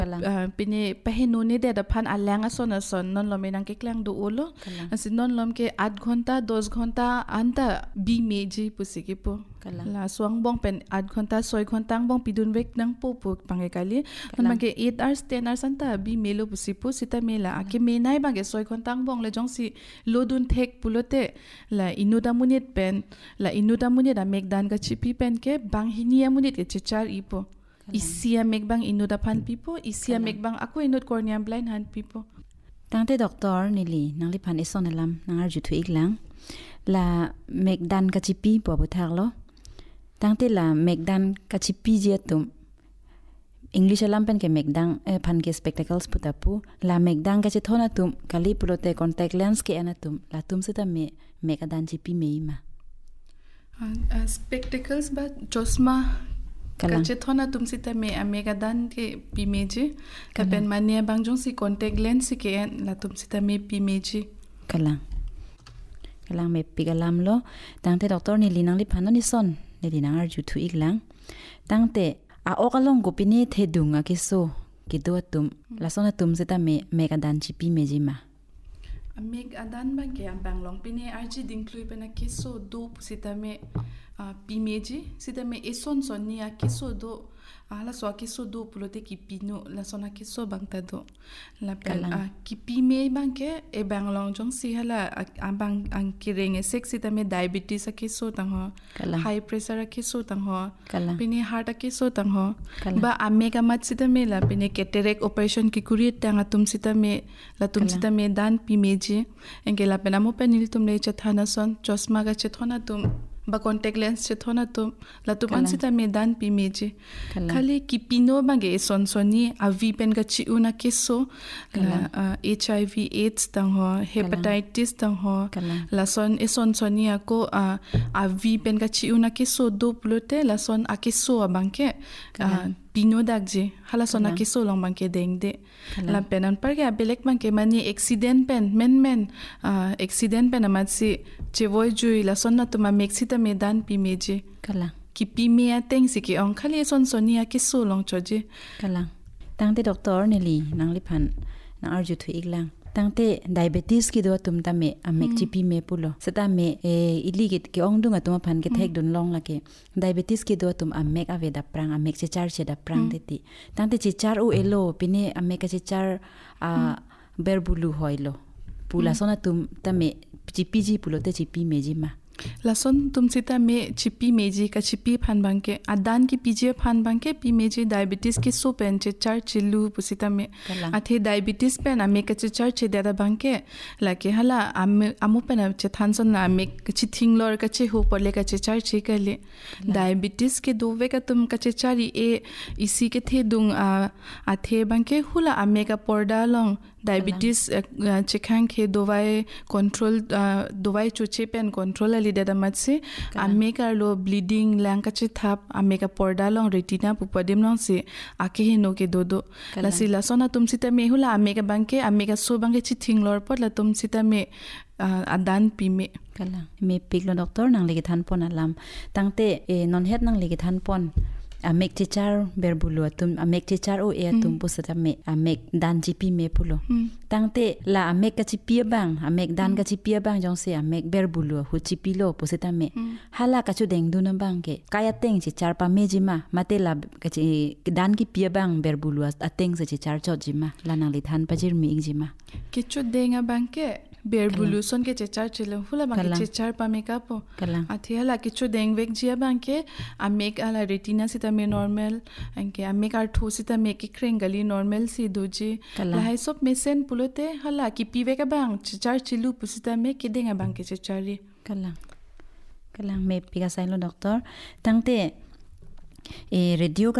pini pahinuni de da phan alang ason non lom nang ke klang do ulo asin non lom ke 8 ghonta 10 ghonta anta bi meji pusiki po la swang bong pen 8 ghonta 6 ghonta bong pidun vek nang po pange kali man ke 8 hours 10 hours anta bi melo pusipo sita mela ake me nai bange 6 ghonta bong le jong si lodun thek pulote la inuda munit pen la inuda munit a megdan ka chipi pen ke bang hinia munit ke chichar ipo isia megbang inuda pan pipo isia megbang ako inut cornea blind hand pipo tangte doktor nili nangli pan isonalam nangar juthu iglang la megdan kachipi po buthaklo tangte la megdan kachipi je tum English alam pen ke megdang pan ke spectacles putapu la megdang ka chithona tum kali pulote contact lens ke anatum la tum sita me megadan chipi meima spectacles ba chosma kache thona tum sita me amega dan ke pimeji kapen mania bangjong si contact lens ke la tum sita me pimeji kalang me pigalam lo tangte doktor ni linang li phanoni son ni linangar juthu iglang tangte a okalong gopini thedunga kiso kido tum la sona tum sita me mega dan chi pimeji ma meg adan bang ke ambang long pini arji dinklui pena kiso do sita me pimeji sita me eson sonia kiso do ala so kiso do pulote ki pino la sona kiso bangta do la pen ki pime bang ke e bang long jong si hala ambang ang kireng e sex sita me diabetes a kiso tang ho high pressure a kiso tang ho pini heart a kiso tang ho ba amega mat sita me la pini cataract operation ki kurit tang atum sita me la tum sita me dan pimeji engke la pena mo penil tum le chathana son chosma ga chathona tum ba contact lens che thona tum la tum ansita me dan pimeji khali ki pino bange sonsoni avi pen ga chi una keso la HIV AIDS tang ho hepatitis tang ho la son sonsoni ako avi pen ga chi una keso do plote la son akeso abangke pino dagje hala sona keso long bangke dengde la penan parge belek bangke mani accident pen men accident pen amat si chevoi jui la sonna tuma mexita medan pimeje ki pimea teng si ki ong khali son sonia keso long choje tangte doktor neli nangli phan na arju thu iglang tangte diabetes ki do tum ta me amek chipi me pulo seta me iligit ke ong dunga tuma phan ke thek dun long lake diabetes ki do tum amek aveda prang amek che char che da prang ti tangte che char u elo pine amek che char berbulu hoilo pula sona tum ta me chipi ji pulo te chipi meji ma la son tum sita me chipi meji ka chipi phan bangke adan ki pije phan bangke pi meji diabetes ki so pen che char chilu pusita me athe diabetes pen ame ka che char che da bangke la ke hala amu pen che thanson na ame chi thinglor ka che ho porle ka che char che kale diabetes ke dove ka tum ka che chari e isi ke the dung athe bangke hula ame ka porda long diabetes chekhang ke dowai control dowai chuche pen control ali da matse ame ka lo bleeding lang ka che thap ame ka porda long retina pupadim long se ake he no ke dodo la si la sona tum sita me hula ame ka bangke ame ka so bangke chi thinglor pot la tum sita me adan pime me piglo doktor nang legi than pon alam tangte non het nang legi than pon amek chichar berbulu atum amek chichar o e atum pusata me amek dan jipi me pulo tangte la amek ka chipi bang amek dan ka chipi bang jong se amek berbulu hu chipi lo pusata me hala ka chu deng dun bang ke kaya teng chichar pa me jima mate la ka chi dan ki pi bang berbulu ateng se chichar cho jima la nang li than pajir mi jima ke chu denga bang ke berbulu son ke chichar chilo hula bang ke chichar pa me ka po athi hala ke chu deng vek jia bang ke amek ala retina sita me normal anke amek ar tho sita me ki krengali normal si doji la hai sop mesen pulote hala ki pive ka bang chichar chilu pusita me ke denga bang ke chichari kalang me piga sailo doktor tangte radio